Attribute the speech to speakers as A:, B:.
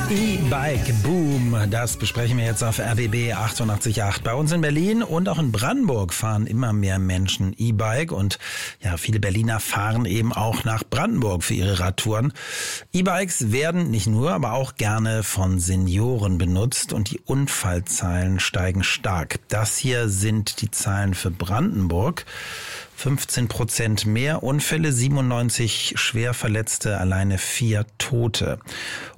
A: E-Bike-Boom, das besprechen wir jetzt auf RBB 88.8. Bei uns in Berlin und auch in Brandenburg fahren immer mehr Menschen E-Bike und ja, viele Berliner fahren eben auch nach Brandenburg für ihre Radtouren. E-Bikes werden nicht nur, aber auch gerne von Senioren benutzt und die Unfallzahlen steigen stark. Das hier sind die Zahlen für Brandenburg. 15% mehr Unfälle, 97 Schwerverletzte, alleine 4 Tote.